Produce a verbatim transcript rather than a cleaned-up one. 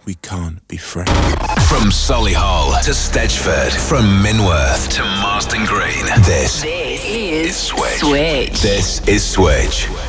we can't be friends. From Solihull to Stedgeford, from Minworth to Marston Green, this, this is Switch. Switch. This is Switch.